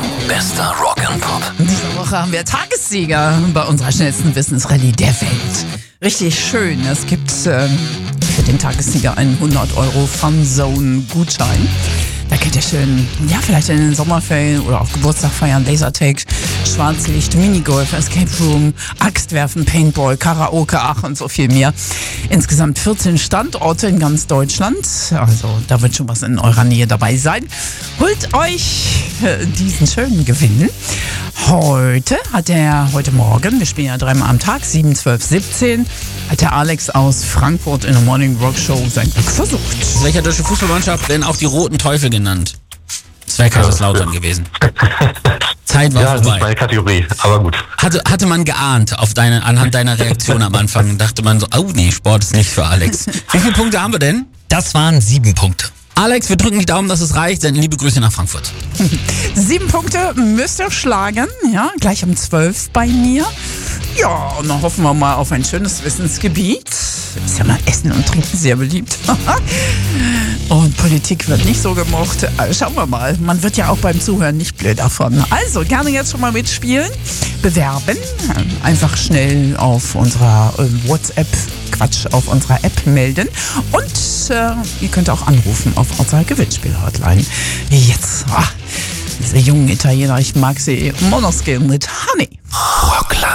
Bester Rock'n'Pop. Diese Woche haben wir Tagessieger bei unserer schnellsten Wissensrallye der Welt. Richtig schön. Es gibt für den Tagessieger einen 100 € Funzone-Gutschein. Da könnt ihr schön, ja, vielleicht in den Sommerferien oder auf Geburtstag feiern, Lasertag, Schwarzlicht, Minigolf, Escape Room, Axtwerfen, Paintball, Karaoke, ach und so viel mehr. Insgesamt 14 Standorte in ganz Deutschland. Also da wird schon was in eurer Nähe dabei sein. Holt euch diesen schönen Gewinn. Heute Morgen, wir spielen ja dreimal am Tag, 7, 12, 17, hat der Alex aus Frankfurt in der Morning Rock Show sein Glück versucht. Aus welcher deutsche Fußballmannschaft werden auch die Roten Teufel genannt? Das wäre Kaiserslautern gewesen. Zeit war vorbei. Das ist meine Kategorie, aber gut. Hatte man geahnt anhand deiner Reaktion am Anfang, dachte man so, oh nee, Sport ist nicht für Alex. Wie viele Punkte haben wir denn? Das waren 7 Punkte. Alex, wir drücken die Daumen, dass es reicht. Senden liebe Grüße nach Frankfurt. 7 Punkte müsst ihr schlagen, ja, gleich um 12 bei mir. Ja, und dann hoffen wir mal auf ein schönes Wissensgebiet. Ist ja mal Essen und Trinken sehr beliebt. Und Politik wird nicht so gemocht. Schauen wir mal. Man wird ja auch beim Zuhören nicht blöd davon. Also gerne jetzt schon mal mitspielen. Bewerben. Einfach schnell auf unserer auf unserer App melden. Und ihr könnt auch anrufen auf unserer Gewinnspiel-Hotline. Jetzt. Diese jungen Italiener, ich mag sie. Monoskin mit Honey. Rockland.